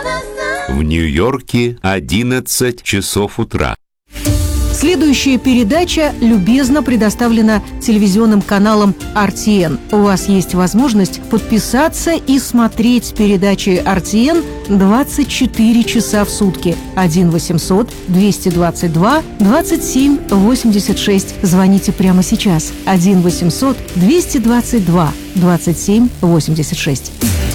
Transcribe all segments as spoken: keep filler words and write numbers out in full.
В Нью-Йорке одиннадцать часов утра. Следующая передача любезно предоставлена телевизионным каналом эр ти эн. У вас есть возможность подписаться и смотреть передачи эр ти эн двадцать четыре часа в сутки. один восемьсот двести двадцать два двадцать семь восемьдесят шесть. Звоните прямо сейчас. один восемьсот двести двадцать два двадцать семь восемьдесят шесть.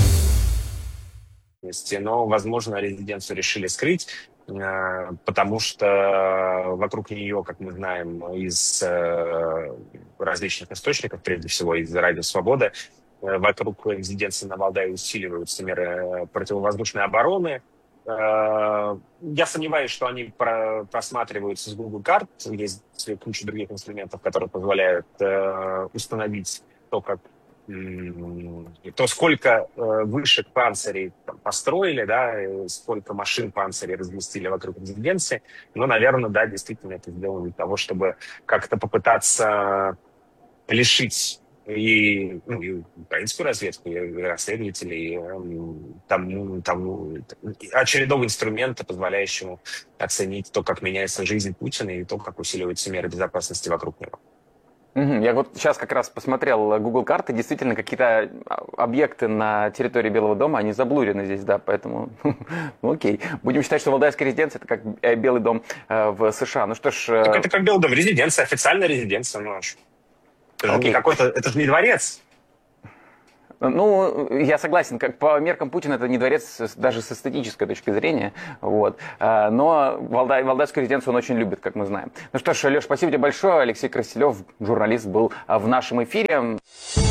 Но, возможно, резиденцию решили скрыть, потому что вокруг нее, как мы знаем, из различных источников, прежде всего из Радио Свобода, вокруг резиденции на Валдае усиливаются меры противовоздушной обороны. Я сомневаюсь, что они просматриваются с Google карт. Есть куча других инструментов, которые позволяют установить то, как то, сколько э, вышек панцирей там, построили, да, сколько машин панцирей разместили вокруг резиденции. Но, наверное, да, действительно это сделано для того, чтобы как-то попытаться лишить и, ну, и украинскую разведку, и расследователей там, там, очередного инструмента, позволяющего оценить то, как меняется жизнь Путина и то, как усиливаются меры безопасности вокруг него. Я вот сейчас как раз посмотрел Google карты, действительно какие-то объекты на территории Белого дома, они заблурены здесь, да, поэтому, ну окей. Будем считать, что Валдайская резиденция — это как Белый дом в США. Ну что ж... Так это как Белый дом, резиденция, официальная резиденция, ну аж. Это же не какой-то, это же не дворец. Ну, я согласен, как по меркам Путина это не дворец даже с эстетической точки зрения, вот. Но Валдай, Валдайскую резиденцию он очень любит, как мы знаем. Ну что ж, Леш, спасибо тебе большое. Алексей Красилев, журналист, был в нашем эфире.